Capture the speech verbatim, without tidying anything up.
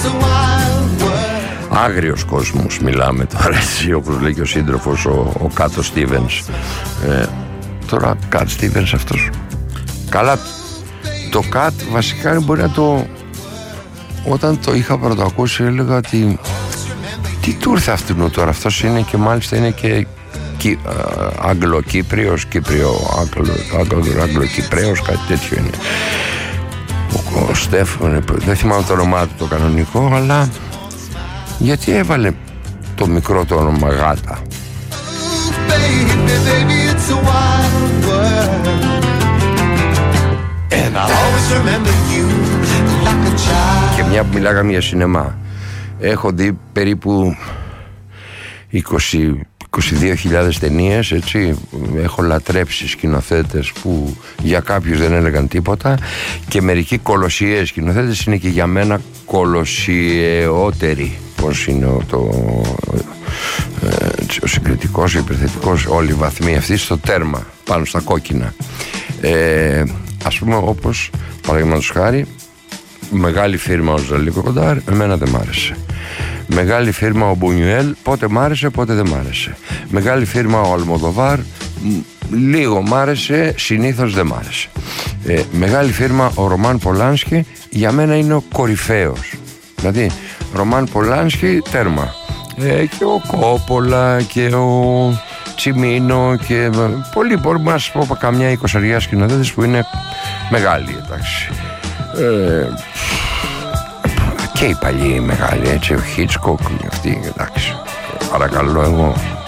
Άγριος κόσμος μιλάμε τώρα, έτσι, όπως λέει και ο σύντροφος ο, ο Κάτο Στίβενς. ε, Τώρα Κατ Στίβενς αυτός. Καλά, το Κατ βασικά μπορεί να το... Όταν το είχα πρωτοακούσει έλεγα ότι τι του ήρθε αυτού τώρα, αυτός είναι και μάλιστα είναι και Κι, Αγγλοκύπριος, Κύπριο, Αγγλοκυπρέος, κάτι τέτοιο είναι. Ο, ο Στέφαν, δεν θυμάμαι το όνομά του το κανονικό, αλλά γιατί έβαλε το μικρό το όνομα Γάτα? Και μια που μιλάγαμε για σινεμά, έχω δει περίπου είκοσι είκοσι δύο χιλιάδες ταινίες, έτσι. Έχω λατρέψει σκηνοθέτες που για κάποιους δεν έλεγαν τίποτα, και μερικοί κολοσιαίοι σκηνοθέτες είναι και για μένα κολοσιαιότεροι. Πώς είναι ο, το, ε, ο συγκριτικός, ο υπερθετικός, όλοι οι βαθμοί αυτοί στο τέρμα, πάνω στα κόκκινα. Ε, ας πούμε, όπως παραδείγματος χάρη, μεγάλη φίρμα ο Ζαλί Κοκοντάρ, εμένα δεν μ' άρεσε. Μεγάλη φίρμα ο Μπουνιουέλ, πότε μ' άρεσε, πότε δεν μ' άρεσε. Μεγάλη φίρμα ο Αλμοδοβάρ, λίγο μ' άρεσε, συνήθως δεν μ' άρεσε. Ε, μεγάλη φίρμα ο Ρωμάν Πολάνσκι, για μένα είναι ο κορυφαίος. Δηλαδή, Ρωμάν Πολάνσκι, τέρμα. Ε, και ο Κόπολα και ο Τσιμίνο και πολλοί, μπορούμε να σας πω καμιά εικοσαριά σκηνοθέτες που είναι μεγάλοι, εντάξει. Ε, και οι παλιοί μεγάλοι, έτσι, ο Χίτσκοκ, αυτοί, εντάξει. Παρακαλώ, εγώ